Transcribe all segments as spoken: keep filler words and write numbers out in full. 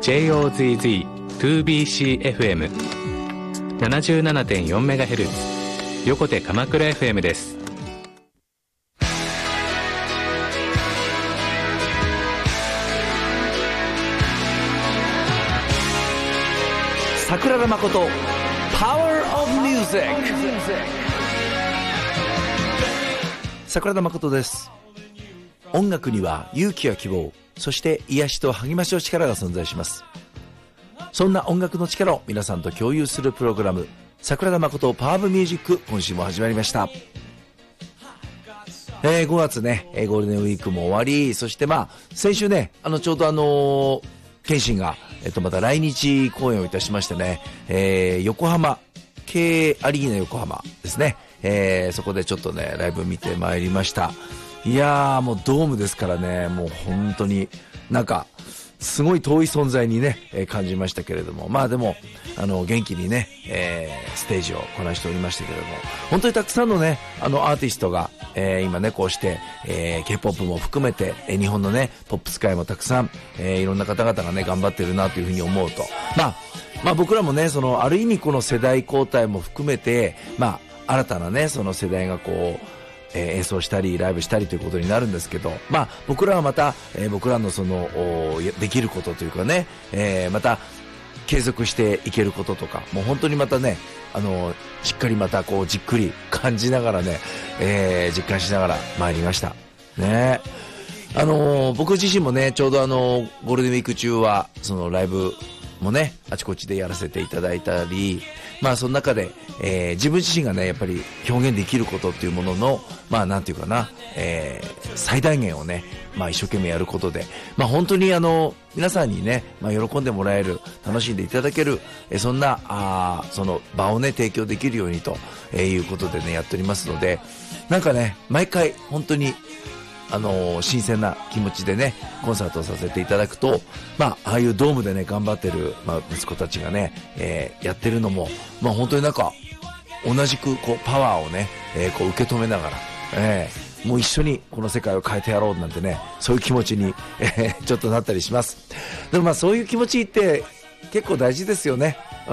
ジェイオーゼットツービーシーエフエムななじゅうななてんよんメガヘルツ 横手鎌倉 エフエム です。 桜田誠パワーオブミュージック。桜田誠です。音楽には勇気や希望、そして癒しと励ましの力が存在します。そんな音楽の力を皆さんと共有するプログラム、桜田誠パワーオブミュージック、今週も始まりました。えー、ごがつね、ゴールデンウィークも終わり、そしてまあ先週ね、あのちょうどあのー謙信が、えっと、また来日公演をいたしましてね、えー、横浜、K アリーナ横浜ですね、えー、そこでちょっとね、ライブ見てまいりました。いやー、もうドームですからね、もう本当になんか、すごい遠い存在にね、えー、感じましたけれども、まあでも、あの、元気にね、えー、ステージをこなしておりましたけれども、本当にたくさんのね、あの、アーティストが、えー、今ね、こうして、えー、K-ポップ も含めて、えー、日本のね、ポップス界もたくさん、えー、いろんな方々がね、頑張ってるなというふうに思うと、まあ、まあ僕らもね、その、ある意味この世代交代も含めて、まあ、新たなね、その世代がこう、えー、演奏したりライブしたりということになるんですけど、まあ僕らはまた、えー、僕らのそのできることというかね、えー、また継続していけることとか、もう本当にまたね、あのー、しっかりまたこうじっくり感じながらね、えー、実感しながら参りましたね。あのー、僕自身もね、ちょうどあのー、ゴールデンウィーク中はそのライブもね、あちこちでやらせていただいたり、まあその中で、えー、自分自身がね、やっぱり表現できることっていうものの、まあなんていうかな、えー、最大限をね、まあ一生懸命やることで、まあ本当にあの、皆さんにね、まあ喜んでもらえる、楽しんでいただける、えー、そんな、あその場をね、提供できるようにと、えー、いうことでね、やっておりますので、なんかね、毎回本当に、あのー、新鮮な気持ちでね、コンサートをさせていただくと、まあ、ああいうドームでね、頑張ってる、まあ、息子たちがね、えー、やってるのも、まあ、本当になんか、同じく、こう、パワーをね、えー、こう、受け止めながら、えー、もう一緒にこの世界を変えてやろうなんてね、そういう気持ちに、えー、ちょっとなったりします。でもまあ、そういう気持ちって、結構大事ですよね。うん、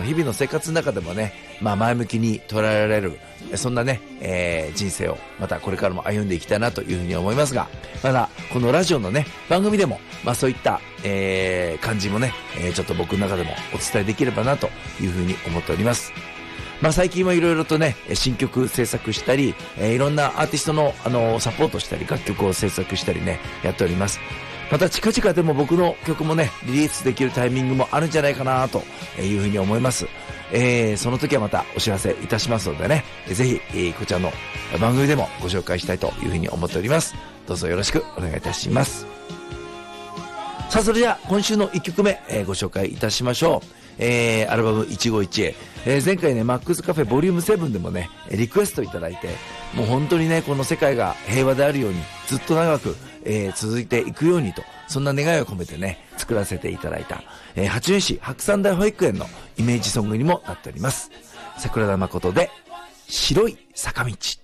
日々の生活の中でもね、まあ前向きに捉えられる、そんなね、えー、人生をまたこれからも歩んでいきたいなというふうに思いますが、まだこのラジオのね、番組でも、まあそういった、えー、感じもね、えー、ちょっと僕の中でもお伝えできればなというふうに思っております。まあ最近はいろいろとね、新曲制作したり、えー、いろんなアーティストの、あのー、サポートしたり、楽曲を制作したりね、やっております。また近々でも僕の曲もね、リリースできるタイミングもあるんじゃないかなというふうに思います。えー、その時はまたお知らせいたしますのでね、ぜひ、えー、こちらの番組でもご紹介したいというふうに思っております。どうぞよろしくお願いいたします。さあ、それでは今週のいっきょくめ、えー、ご紹介いたしましょう。えー、アルバムいちごいちへ、えー、前回ね、マックスカフェボリュームセブンでもね、リクエストいただいて、もう本当にね、この世界が平和であるように、ずっと長く、えー、続いていくようにと、そんな願いを込めてね、作らせていただいた、えー、八戸市白山大保育園のイメージソングにもなっております。桜田誠で、白い坂道。